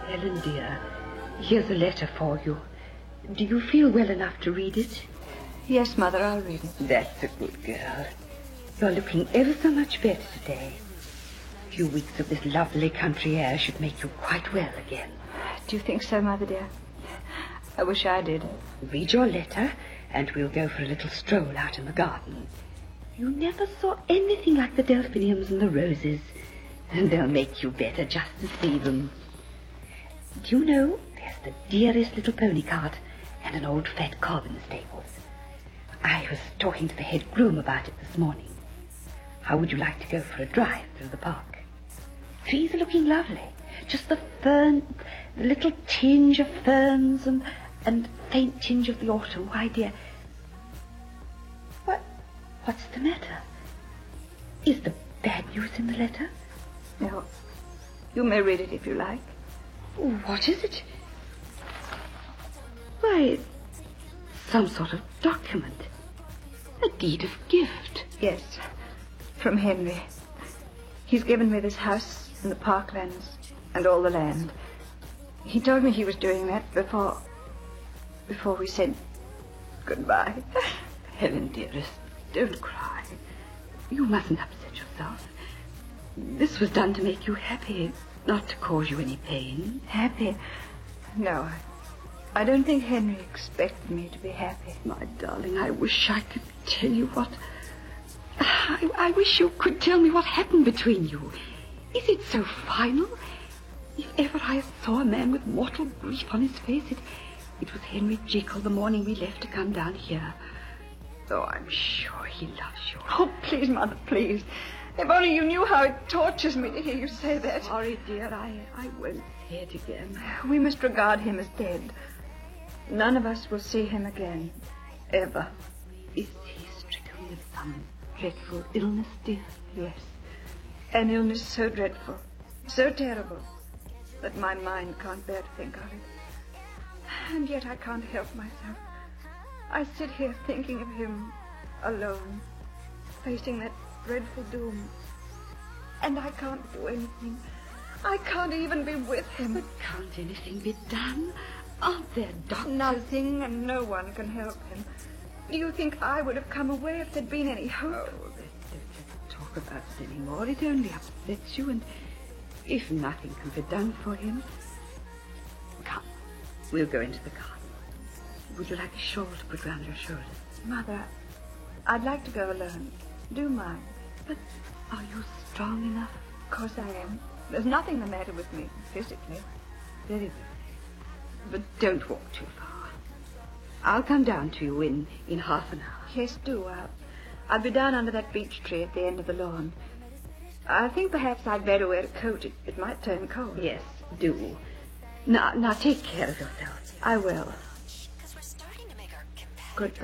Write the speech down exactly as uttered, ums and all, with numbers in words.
Helen, dear, here's a letter for you. Do you feel well enough to read it? Yes, Mother, I'll read it. That's a good girl. You're looking ever so much better today. A few weeks of this lovely country air should make you quite well again. Do you think so, Mother, dear? I wish I did. Read your letter, and we'll go for a little stroll out in the garden. You never saw anything like the delphiniums and the roses, and they'll make you better just to see them. Do you know, there's the dearest little pony cart and an old fat cob in the stables. I was talking to the head groom about it this morning. How would you like to go for a drive through the park? Trees are looking lovely. Just the fern, the little tinge of ferns and, and faint tinge of the autumn. Why, dear, what, what's the matter? Is the bad news in the letter? No. You may read it if you like. What is it? Why, some sort of document. A deed of gift. Yes, from Henry. He's given me this house and the parklands and all the land. He told me he was doing that before... before we said goodbye. Helen, dearest, don't cry. You mustn't upset yourself. This was done to make you happy, not to cause you any pain. Happy? No, I don't think Henry expected me to be happy. My darling, I wish I could tell you what... I, I wish you could tell me what happened between you. Is it so final? If ever I saw a man with mortal grief on his face, it, it was Henry Jekyll the morning we left to come down here. Oh, I'm sure he loves you. Oh, please, Mother, please. If only you knew how it tortures me to hear you say that. Sorry, dear, I, I won't say it again. We must regard him as dead. None of us will see him again. Ever. Is he stricken with some dreadful illness, dear? Yes. An illness so dreadful, so terrible, that my mind can't bear to think of it. And yet I can't help myself. I sit here thinking of him alone, facing that dreadful doom. And I can't do anything. I can't even be with him. But can't anything be done? Aren't there doctors? Nothing, and no one can help him. Do you think I would have come away if there'd been any hope? Oh, don't let's talk about it anymore. It only upsets you, and if nothing can be done for him... Come, we'll go into the garden. Would you like a shawl to put round your shoulders? Mother, I'd like to go alone. Do mind. But are you strong enough? Of course I am. There's nothing the matter with me, physically. Very good. But don't walk too far. I'll come down to you in, in half an hour. Yes, do. I'll, I'll be down under that beech tree at the end of the lawn. I think perhaps I'd better wear a coat. It, it might turn cold. Yes, do. Now, now take care of yourself. I will. Goodbye.